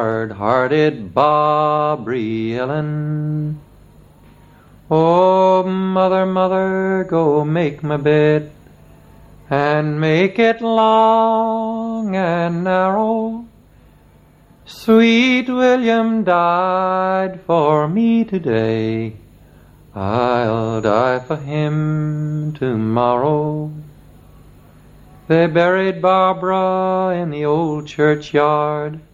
hard-hearted Bobby Ellen. Oh, mother, mother, go make my bed, and make it long and narrow. Sweet William died for me today, I'll die for him tomorrow. They buried Barbara in the old churchyard,